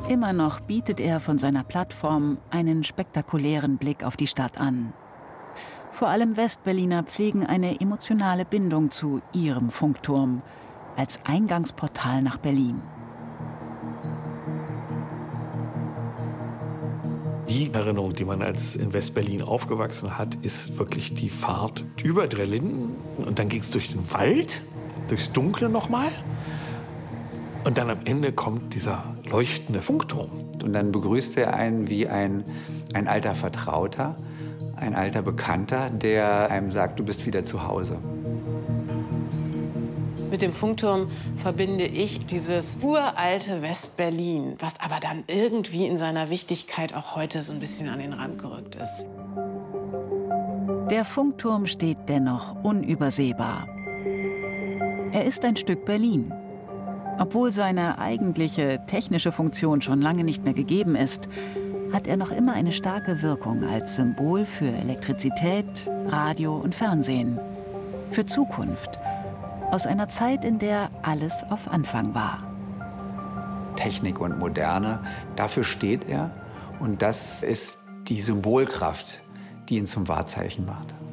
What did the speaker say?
Immer noch bietet er von seiner Plattform einen spektakulären Blick auf die Stadt an. Vor allem Westberliner pflegen eine emotionale Bindung zu ihrem Funkturm als Eingangsportal nach Berlin. Die Erinnerung, die man als in Westberlin aufgewachsen hat, ist wirklich die Fahrt über der Linden. Und dann ging es durch den Wald, durchs Dunkle nochmal. Und dann am Ende kommt dieser leuchtende Funkturm. Und dann begrüßt er einen wie ein alter Vertrauter, ein alter Bekannter, der einem sagt, du bist wieder zu Hause. Mit dem Funkturm verbinde ich dieses uralte Westberlin, was aber dann irgendwie in seiner Wichtigkeit auch heute so ein bisschen an den Rand gerückt ist. Der Funkturm steht dennoch unübersehbar. Er ist ein Stück Berlin. Obwohl seine eigentliche technische Funktion schon lange nicht mehr gegeben ist, hat er noch immer eine starke Wirkung als Symbol für Elektrizität, Radio und Fernsehen. Für Zukunft. Aus einer Zeit, in der alles auf Anfang war. Technik und Moderne, dafür steht er. Und das ist die Symbolkraft, die ihn zum Wahrzeichen macht.